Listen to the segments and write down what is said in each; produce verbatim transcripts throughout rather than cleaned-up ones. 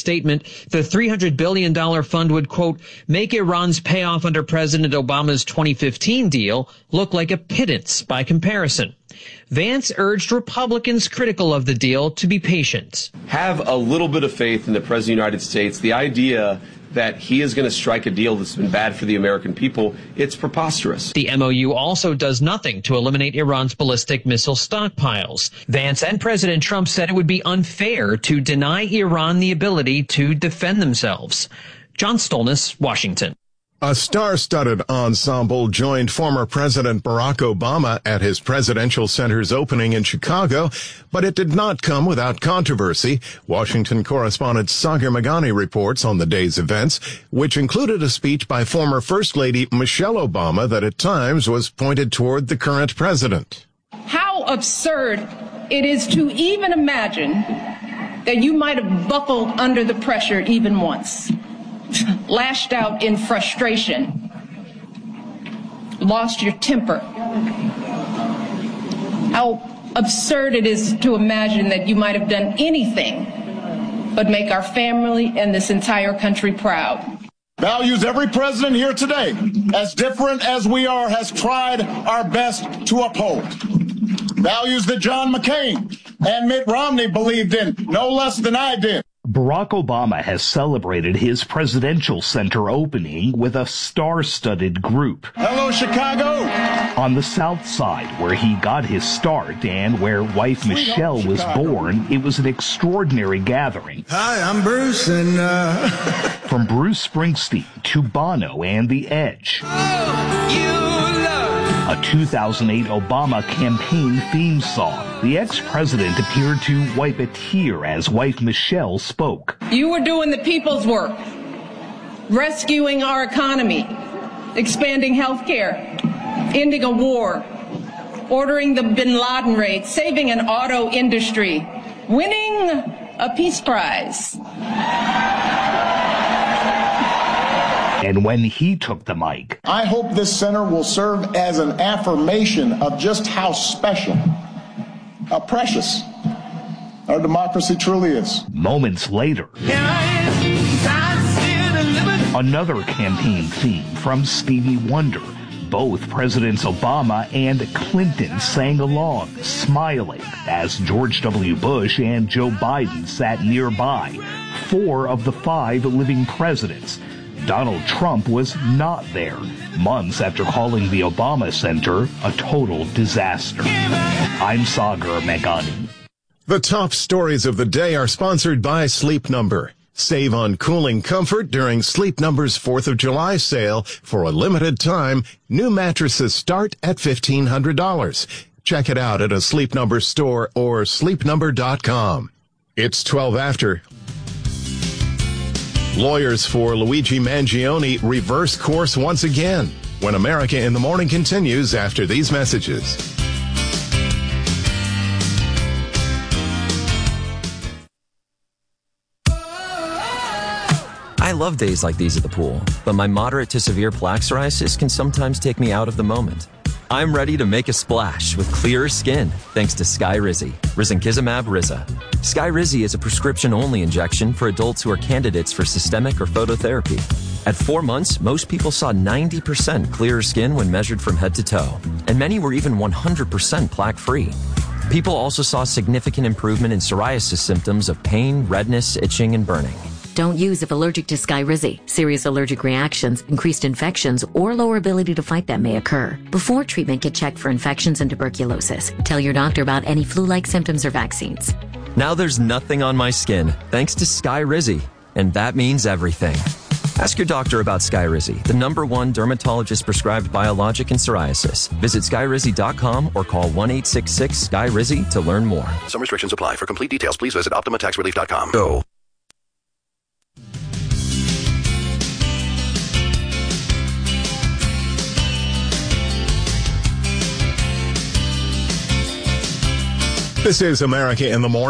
statement, the three hundred billion dollars fund would, quote, make Iran's payoff under President Obama's twenty fifteen deal look like a pittance by comparison. Vance urged Republicans critical of the deal to be patient. Have a little bit of faith in the President of the United States. The idea that he is going to strike a deal that's been bad for the American people, it's preposterous. The M O U also does nothing to eliminate Iran's ballistic missile stockpiles. Vance and President Trump said it would be unfair to deny Iran the ability to defend themselves. John Stolness, Washington. A star-studded ensemble joined former President Barack Obama at his presidential center's opening in Chicago, but it did not come without controversy. Washington correspondent Sagar Meghani reports on the day's events, which included a speech by former First Lady Michelle Obama that at times was pointed toward the current president. How absurd it is to even imagine that you might have buckled under the pressure even once. Lashed out in frustration, lost your temper. How absurd it is to imagine that you might have done anything but make our family and this entire country proud. Values every president here today, as different as we are, has tried our best to uphold. Values that John McCain and Mitt Romney believed in no less than I did. Barack Obama has celebrated his presidential center opening with a star-studded group. Hello, Chicago! On the South Side, where he got his start and where wife Michelle was born, it was an extraordinary gathering. Hi, I'm Bruce, and uh... From Bruce Springsteen to Bono and The Edge. Oh, you a two thousand eight Obama campaign theme song. The ex-president appeared to wipe a tear as wife Michelle spoke. You were doing the people's work, rescuing our economy, expanding health care, ending a war, ordering the bin Laden raid, saving an auto industry, winning a peace prize. And when he took the mic, I hope this center will serve as an affirmation of just how special, how precious our democracy truly is. Moments later, another campaign theme from Stevie Wonder. Both Presidents Obama and Clinton sang along, smiling, as George W. Bush and Joe Biden sat nearby, four of the five living presidents. Donald Trump was not there, months after calling the Obama Center a total disaster. I'm Sagar Meghani. The top stories of the day are sponsored by Sleep Number. Save on cooling comfort during Sleep Number's fourth of July sale. For a limited time, new mattresses start at fifteen hundred dollars. Check it out at a Sleep Number store or sleep number dot com. It's twelve after. Lawyers for Luigi Mangione reverse course once again when America in the Morning continues after these messages. I love days like these at the pool, but my moderate to severe plaque psoriasis can sometimes take me out of the moment. I'm ready to make a splash with clearer skin thanks to Skyrizi, Risankizumab Riza. Skyrizi is a prescription-only injection for adults who are candidates for systemic or phototherapy. At four months, most people saw ninety percent clearer skin when measured from head to toe, and many were even one hundred percent plaque-free. People also saw significant improvement in psoriasis symptoms of pain, redness, itching, and burning. Don't use if allergic to Skyrizi. Serious allergic reactions, increased infections, or lower ability to fight them may occur. Before treatment, get checked for infections and tuberculosis. Tell your doctor about any flu-like symptoms or vaccines. Now there's nothing on my skin, thanks to Skyrizi, and that means everything. Ask your doctor about Skyrizi, the number one dermatologist-prescribed biologic in psoriasis. Visit skyrizi dot com or call one eight six six S K Y R I Z I to learn more. Some restrictions apply. For complete details, please visit optima tax relief dot com. Go. This is America in the Morning.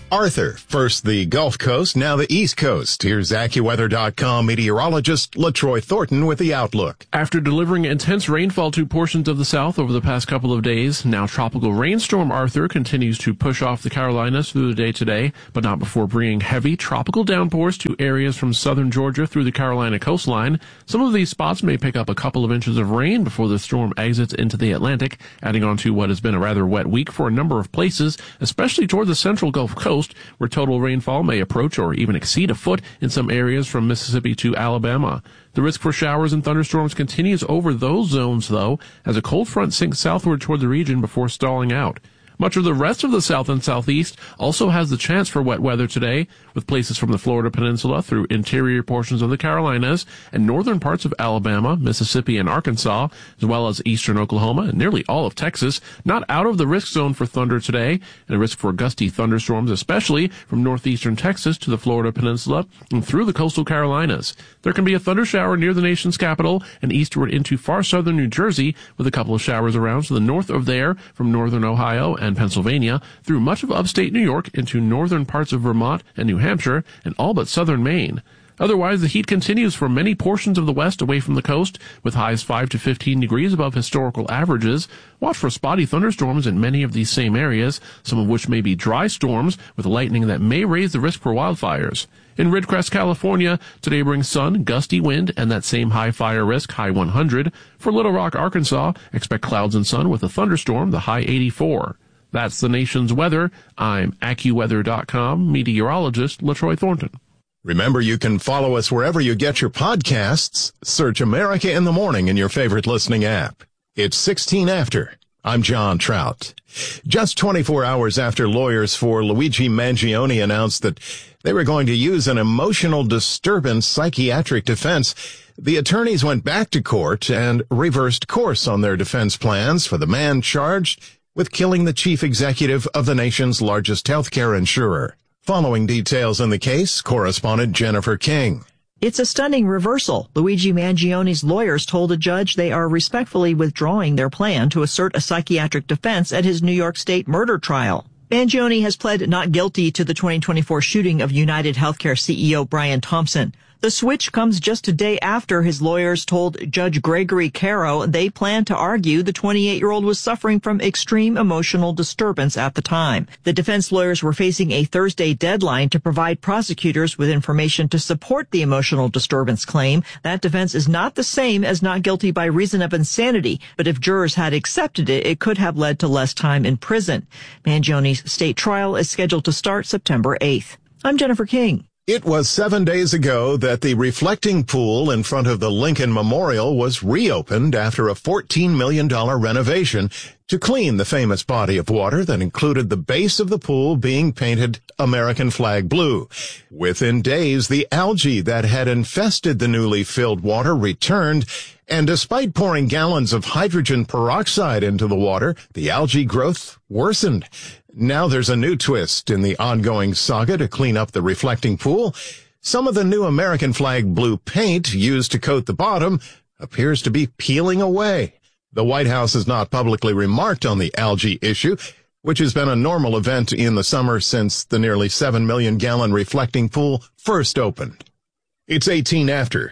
Arthur, first the Gulf Coast, now the East Coast. Here's AccuWeather dot com meteorologist LaTroy Thornton with the outlook. After delivering intense rainfall to portions of the South over the past couple of days, now tropical rainstorm Arthur continues to push off the Carolinas through the day today, but not before bringing heavy tropical downpours to areas from southern Georgia through the Carolina coastline. Some of these spots may pick up a couple of inches of rain before the storm exits into the Atlantic, adding on to what has been a rather wet week for a number of places, especially toward the central Gulf Coast, where total rainfall may approach or even exceed a foot in some areas from Mississippi to Alabama. The risk for showers and thunderstorms continues over those zones, though, as a cold front sinks southward toward the region before stalling out. Much of the rest of the south and southeast also has the chance for wet weather today, with places from the Florida Peninsula through interior portions of the Carolinas and northern parts of Alabama, Mississippi, and Arkansas, as well as eastern Oklahoma and nearly all of Texas, not out of the risk zone for thunder today, and a risk for gusty thunderstorms, especially from northeastern Texas to the Florida Peninsula and through the coastal Carolinas. There can be a thunder shower near the nation's capital and eastward into far southern New Jersey, with a couple of showers around to the north of there from northern Ohio and Pennsylvania through much of upstate New York into northern parts of Vermont and New Hampshire and all but southern Maine. Otherwise, the heat continues for many portions of the west away from the coast, with highs five to fifteen degrees above historical averages. Watch for spotty thunderstorms in many of these same areas, some of which may be dry storms with lightning that may raise the risk for wildfires. In Ridgecrest, California, today brings sun, gusty wind, and that same high fire risk, high one hundred. For Little Rock, Arkansas, expect clouds and sun with a thunderstorm, the high eighty-four. That's the nation's weather. I'm AccuWeather dot com meteorologist LaTroy Thornton. Remember, you can follow us wherever you get your podcasts. Search America in the Morning in your favorite listening app. It's sixteen after. I'm John Trout. Just twenty-four hours after lawyers for Luigi Mangione announced that they were going to use an emotional disturbance psychiatric defense, the attorneys went back to court and reversed course on their defense plans for the man charged with killing the chief executive of the nation's largest healthcare insurer. Following details in the case, correspondent Jennifer King. It's a stunning reversal. Luigi Mangione's lawyers told a judge they are respectfully withdrawing their plan to assert a psychiatric defense at his New York State murder trial. Mangione has pled not guilty to the twenty twenty-four shooting of United Healthcare C E O Brian Thompson. The switch comes just a day after his lawyers told Judge Gregory Caro they plan to argue the twenty-eight-year-old was suffering from extreme emotional disturbance at the time. The defense lawyers were facing a Thursday deadline to provide prosecutors with information to support the emotional disturbance claim. That defense is not the same as not guilty by reason of insanity, but if jurors had accepted it, it could have led to less time in prison. Mangione's state trial is scheduled to start September eighth. I'm Jennifer King. It was seven days ago that the reflecting pool in front of the Lincoln Memorial was reopened after a fourteen million dollars renovation to clean the famous body of water that included the base of the pool being painted American flag blue. Within days, the algae that had infested the newly filled water returned, and despite pouring gallons of hydrogen peroxide into the water, the algae growth worsened. Now there's a new twist in the ongoing saga to clean up the reflecting pool. Some of the new American flag blue paint used to coat the bottom appears to be peeling away. The White House has not publicly remarked on the algae issue, which has been a normal event in the summer since the nearly seven million gallon reflecting pool first opened. It's eighteen after.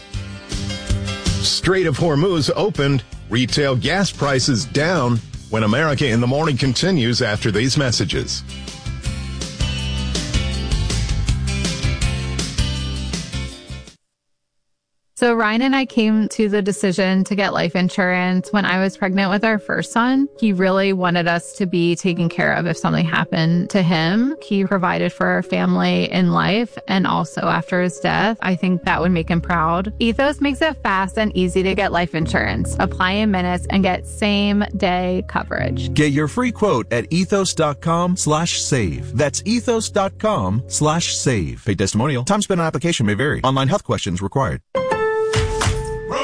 Strait of Hormuz opened, retail gas prices down. When America in the Morning continues after these messages. So Ryan and I came to the decision to get life insurance when I was pregnant with our first son. He really wanted us to be taken care of if something happened to him. He provided for our family in life and also after his death. I think that would make him proud. Ethos makes it fast and easy to get life insurance. Apply in minutes and get same day coverage. Get your free quote at ethos.com slash save. That's ethos.com slash save. Paid testimonial. Time spent on application may vary. Online health questions required.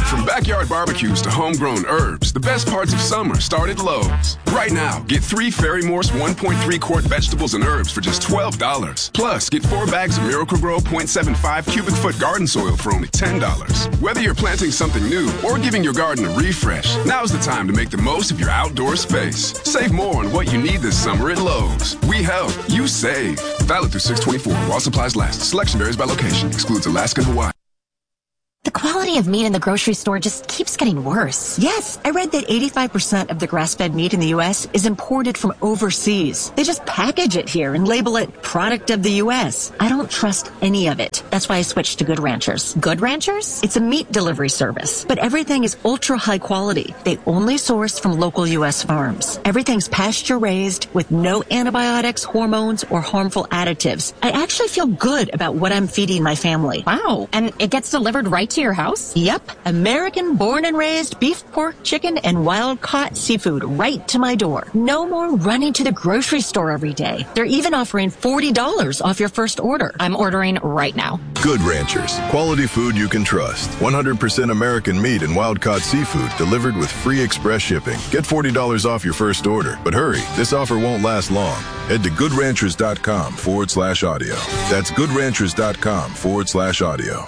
From backyard barbecues to homegrown herbs, the best parts of summer start at Lowe's. Right now, get three Ferry Morse one point three quart vegetables and herbs for just twelve dollars. Plus, get four bags of Miracle-Gro zero point seven five cubic foot garden soil for only ten dollars. Whether you're planting something new or giving your garden a refresh, now's the time to make the most of your outdoor space. Save more on what you need this summer at Lowe's. We help, you save. Valid through six twenty-four while supplies last. Selection varies by location. Excludes Alaska and Hawaii. The quality of meat in the grocery store just keeps getting worse. Yes, I read that eighty-five percent of the grass-fed meat in the U S is imported from overseas. They just package it here and label it product of the U S. I don't trust any of it. That's why I switched to Good Ranchers. Good Ranchers? It's a meat delivery service, but everything is ultra high quality. They only source from local U S farms. Everything's pasture-raised with no antibiotics, hormones, or harmful additives. I actually feel good about what I'm feeding my family. Wow. And it gets delivered right to your house? Yep. American born and raised beef, pork, chicken, and wild caught seafood right to my door. No more running to the grocery store every day. They're even offering forty dollars off your first order. I'm ordering right now. Good Ranchers. Quality food you can trust. one hundred percent American meat and wild caught seafood delivered with free express shipping. Get forty dollars off your first order. But hurry, this offer won't last long. Head to goodranchers.com forward slash audio. That's goodranchers.com forward slash audio.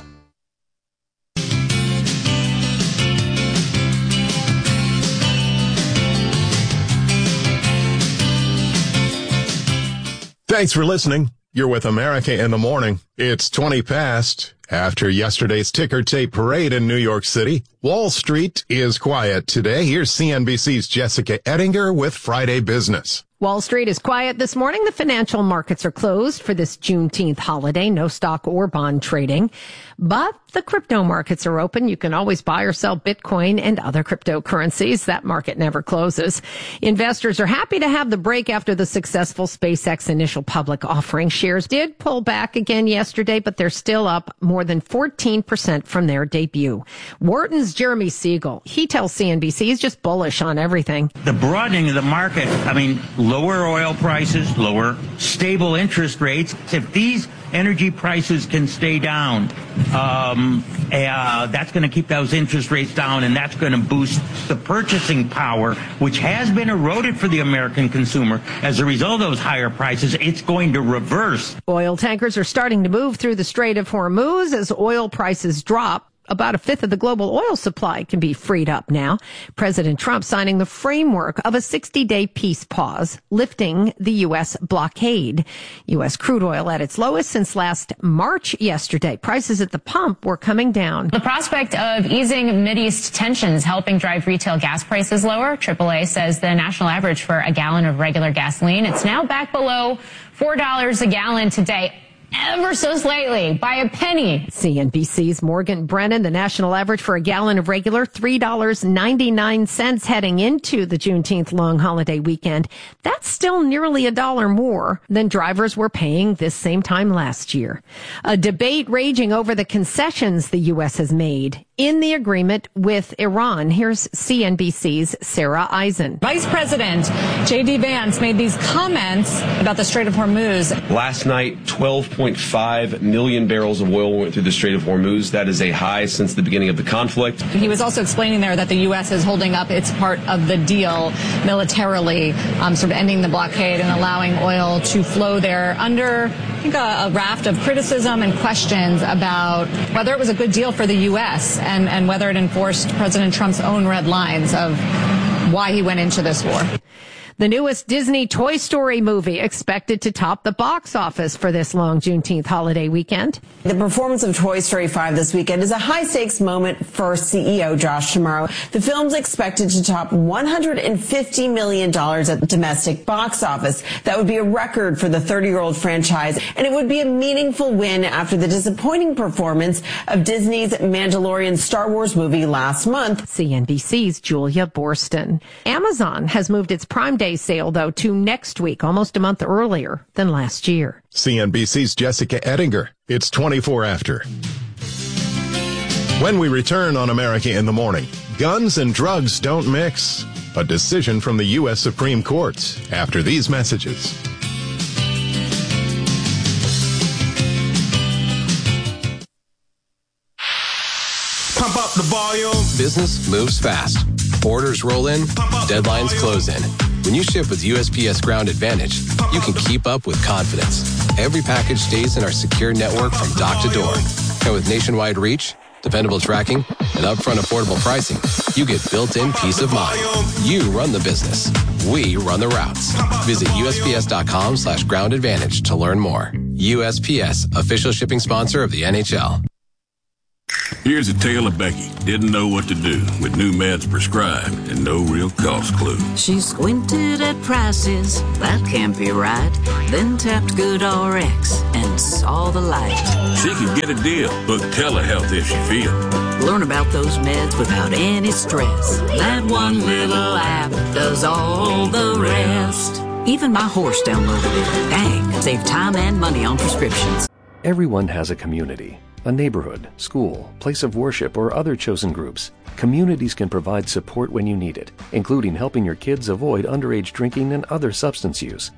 Thanks for listening. You're with America in the Morning. It's twenty past. After yesterday's ticker tape parade in New York City, Wall Street is quiet today. Here's C N B C's Jessica Ettinger with Friday Business. Wall Street is quiet this morning. The financial markets are closed for this Juneteenth holiday. No stock or bond trading. But the crypto markets are open. You can always buy or sell Bitcoin and other cryptocurrencies. That market never closes. Investors are happy to have the break after the successful SpaceX initial public offering. Shares did pull back again yesterday, but they're still up more than fourteen percent from their debut. Wharton's Jeremy Siegel, he tells C N B C he's just bullish on everything. The broadening of the market, I mean, lower oil prices, lower stable interest rates. If these energy prices can stay down, um, uh, that's going to keep those interest rates down, and that's going to boost the purchasing power, which has been eroded for the American consumer as a result of those higher prices. It's going to reverse. Oil tankers are starting to move through the Strait of Hormuz as oil prices drop. About a fifth of the global oil supply can be freed up now. President Trump signing the framework of a sixty-day peace pause, lifting the U S blockade. U S crude oil at its lowest since last March yesterday. Prices at the pump were coming down. The prospect of easing Mideast tensions helping drive retail gas prices lower. triple A says the national average for a gallon of regular gasoline, it's now back below four dollars a gallon today. Ever so slightly, by a penny. C N B C's Morgan Brennan, the national average for a gallon of regular, three dollars and ninety-nine cents heading into the Juneteenth long holiday weekend. That's still nearly a dollar more than drivers were paying this same time last year. A debate raging over the concessions the U S has made in the agreement with Iran. Here's C N B C's Sarah Eisen. Vice President J D Vance made these comments about the Strait of Hormuz. Last night, twelve point five million barrels of oil went through the Strait of Hormuz. That is a high since the beginning of the conflict. He was also explaining there that the U S is holding up its part of the deal militarily, um, sort of ending the blockade and allowing oil to flow there under, I think, a, a raft of criticism and questions about whether it was a good deal for the U S and, and whether it enforced President Trump's own red lines of why he went into this war. The newest Disney Toy Story movie expected to top the box office for this long Juneteenth holiday weekend. The performance of Toy Story five this weekend is a high-stakes moment for C E O Josh D'Amaro. The film's expected to top one hundred fifty million dollars at the domestic box office. That would be a record for the thirty-year-old franchise, and it would be a meaningful win after the disappointing performance of Disney's Mandalorian Star Wars movie last month. C N B C's Julia Borston. Amazon has moved its Prime Day sale, though, to next week, almost a month earlier than last year. C N B C's Jessica Ettinger. It's twenty-four after. When we return on America in the Morning, guns and drugs don't mix. A decision from the U S Supreme Court after these messages. Pump up the volume. Business moves fast. Orders roll in, deadlines close in. When you ship with U S P S Ground Advantage, you can keep up with confidence. Every package stays in our secure network from dock to door. And with nationwide reach, dependable tracking, and upfront affordable pricing, you get built-in peace of mind. You run the business. We run the routes. Visit U S P S dot com slash ground advantage to learn more. U S P S, official shipping sponsor of the N H L. Here's a tale of Becky. Didn't know what to do with new meds prescribed and no real cost clue. She squinted at prices, that can't be right. Then tapped Good R X and saw the light. She could get a deal, book telehealth if she feels. Learn about those meds without any stress. That one little app does all the rest. Even my horse downloaded it. Dang, save time and money on prescriptions. Everyone has a community, a neighborhood, school, place of worship, or other chosen groups. Communities can provide support when you need it, including helping your kids avoid underage drinking and other substance use.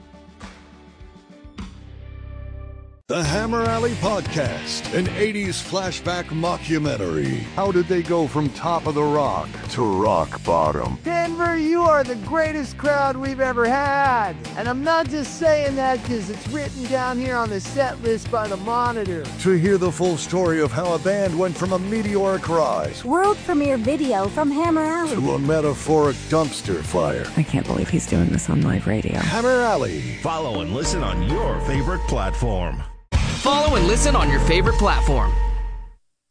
The Hammer Alley Podcast, an eighties flashback mockumentary. How did they go from top of the rock to rock bottom? Denver, you are the greatest crowd we've ever had. And I'm not just saying that because it's written down here on the set list by the Monitor. To hear the full story of how a band went from a meteoric rise, world premiere video from Hammer Alley, to a metaphoric dumpster fire. I can't believe he's doing this on live radio. Hammer Alley. Follow and listen on your favorite platform. Follow and listen on your favorite platform.